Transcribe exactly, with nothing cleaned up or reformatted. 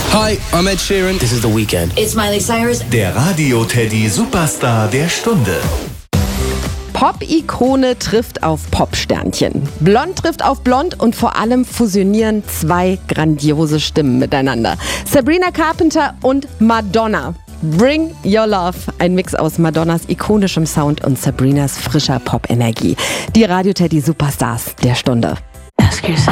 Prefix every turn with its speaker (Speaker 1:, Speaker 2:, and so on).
Speaker 1: Hi, I'm Ed Sheeran.
Speaker 2: This is The Weeknd.
Speaker 3: It's Miley Cyrus.
Speaker 4: Der Radio-Teddy-Superstar der Stunde.
Speaker 5: Pop-Ikone trifft auf Pop-Sternchen. Blond trifft auf Blond und vor allem fusionieren zwei grandiose Stimmen miteinander. Sabrina Carpenter und Madonna. Bring Your Love. Ein Mix aus Madonnas ikonischem Sound und Sabrinas frischer Pop-Energie. Die Radio-Teddy-Superstars der Stunde.